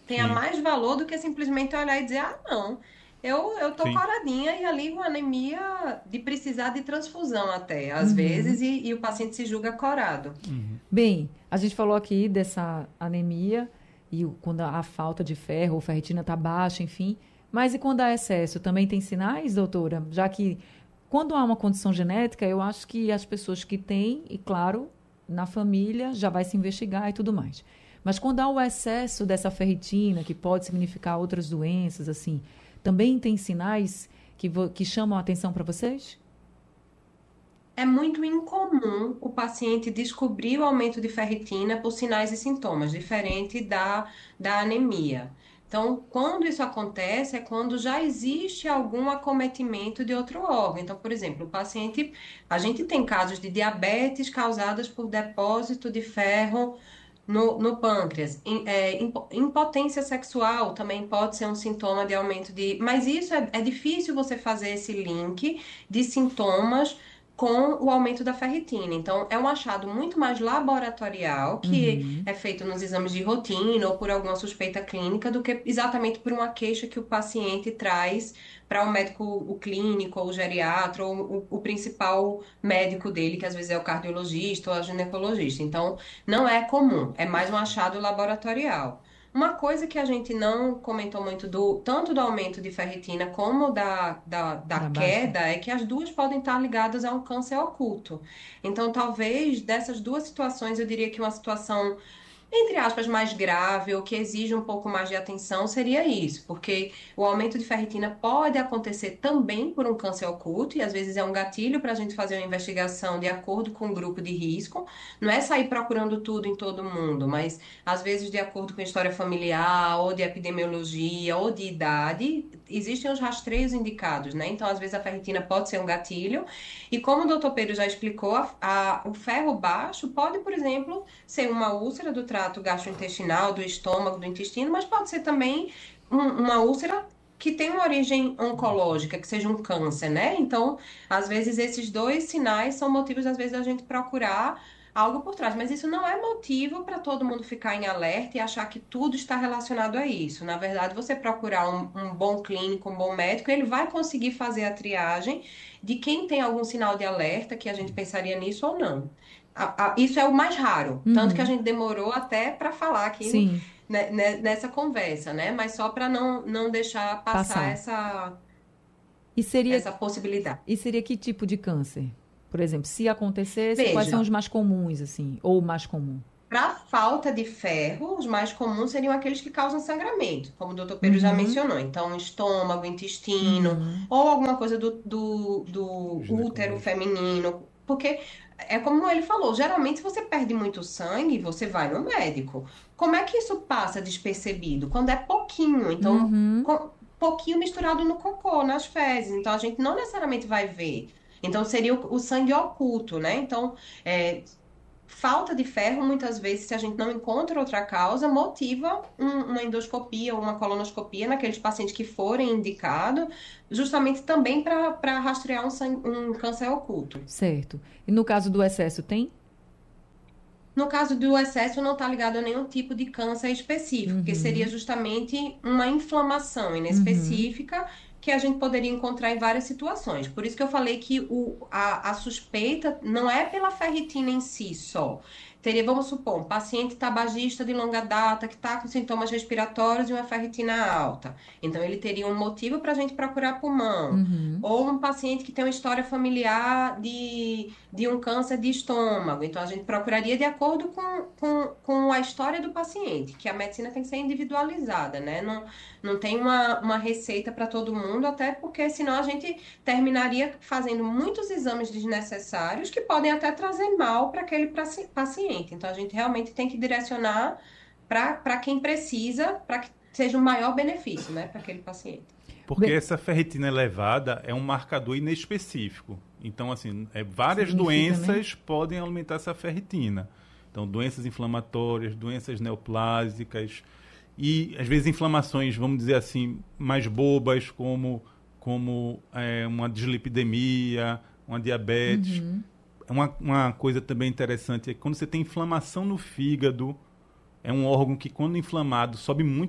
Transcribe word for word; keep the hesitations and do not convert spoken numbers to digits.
tenha Sim, mais valor do que simplesmente olhar e dizer, ah, não, eu, eu tô sim. coradinha e ali uma anemia de precisar de transfusão até, às Uhum. vezes, e, e o paciente se julga corado. Uhum. Bem, a gente falou aqui dessa anemia e o- quando a, a falta de ferro ou ferritina está baixa, enfim. Mas e quando há excesso? Também tem sinais, doutora? Já que quando há uma condição genética, eu acho que as pessoas que têm, e claro, na família já vai se investigar e tudo mais. Mas quando há o excesso dessa ferritina, que pode significar outras doenças, assim, também tem sinais que, vo- que chamam a atenção para vocês? É muito incomum o paciente descobrir o aumento de ferritina por sinais e sintomas, diferente da, da anemia. Então, quando isso acontece, é quando já existe algum acometimento de outro órgão. Então, por exemplo, o paciente, a gente tem casos de diabetes causadas por depósito de ferro no, no pâncreas. Im- é, impo- impotência sexual também pode ser um sintoma de aumento de. Mas isso é, é difícil você fazer esse link de sintomas com o aumento da ferritina. Então, é um achado muito mais laboratorial, que Uhum. é feito nos exames de rotina ou por alguma suspeita clínica, do que exatamente por uma queixa que o paciente traz para o médico, o clínico, ou o geriatra, ou o, o principal médico dele, que às vezes é o cardiologista ou a ginecologista. Então, não é comum, é mais um achado laboratorial. Uma coisa que a gente não comentou muito do tanto do aumento de ferritina como da, da, da Da baixa. queda é que as duas podem estar ligadas a um câncer oculto. Então, talvez dessas duas situações, eu diria que uma situação entre aspas, mais grave ou que exige um pouco mais de atenção seria isso, porque o aumento de ferritina pode acontecer também por um câncer oculto, e às vezes é um gatilho para a gente fazer uma investigação de acordo com o grupo de risco. Não é sair procurando tudo em todo mundo, mas às vezes de acordo com história familiar, ou de epidemiologia, ou de idade, existem os rastreios indicados, né? Então, às vezes a ferritina pode ser um gatilho, e como o doutor Pedro já explicou, a- a- o ferro baixo pode, por exemplo, ser uma úlcera do trato gastrointestinal, do estômago, do intestino, mas pode ser também um- uma úlcera que tem uma origem oncológica, que seja um câncer, né? Então, às vezes esses dois sinais são motivos, às vezes, da gente procurar algo por trás, mas isso não é motivo para todo mundo ficar em alerta e achar que tudo está relacionado a isso. Na verdade, você procurar um, um bom clínico, um bom médico, ele vai conseguir fazer a triagem de quem tem algum sinal de alerta que a gente pensaria nisso ou não. A- a- isso é o mais raro, tanto que a Uhum. gente demorou até para falar aqui, Sim, né, né, nessa conversa, né? Mas só para não, não deixar passar passar. essa, E seria, essa possibilidade. e seria que tipo de câncer? Por exemplo, se acontecesse, quais são os Veja, mais comuns, assim? Ou o mais comum? para falta de ferro, os mais comuns seriam aqueles que causam sangramento, como o doutor Pedro já Uhum, mencionou. Então, estômago, intestino, uhum. ou alguma coisa do, do, do útero Ginecológico. feminino. Porque é como ele falou, geralmente se você perde muito sangue, você vai no médico. Como é que isso passa despercebido? Quando é pouquinho, então, Uhum. com- pouquinho misturado no cocô, nas fezes. Então, a gente não necessariamente vai ver. Então, seria o, o sangue oculto, né? Então, é, falta de ferro, muitas vezes, se a gente não encontra outra causa, motiva um- uma endoscopia ou uma colonoscopia naqueles pacientes que forem indicados, justamente também para para rastrear um, sangue- um câncer oculto. Certo. E no caso do excesso, tem? No caso do excesso, não está ligado a nenhum tipo de câncer específico, que seria Uhum, justamente uma inflamação uhum, inespecífica que a gente poderia encontrar em várias situações. Por isso que eu falei que o, a, a suspeita não é pela ferritina em si só. Teria, vamos supor, um paciente tabagista de longa data que está com sintomas respiratórios e uma ferritina alta. Então, ele teria um motivo para a gente procurar pulmão. uhum. Ou um paciente que tem uma história familiar de de um câncer de estômago. Então, a gente procuraria de acordo com, com, com a história do paciente, que a medicina tem que ser individualizada, né? Não, não tem uma, uma receita para todo mundo, até porque senão a gente terminaria fazendo muitos exames desnecessários que podem até trazer mal para aquele paci- paciente. Então, a gente realmente tem que direcionar para para quem precisa, para que seja o maior benefício, né, para aquele paciente. Porque Bem, essa ferritina elevada é um marcador inespecífico. Então, assim, é, várias significa, né? doenças podem aumentar essa ferritina. Então, doenças inflamatórias, doenças neoplásicas e, às vezes, inflamações, vamos dizer assim, mais bobas, como, como é, uma dislipidemia, uma diabetes. Uhum. Uma, uma coisa também interessante é que quando você tem inflamação no fígado, é um órgão que, quando inflamado, sobe muito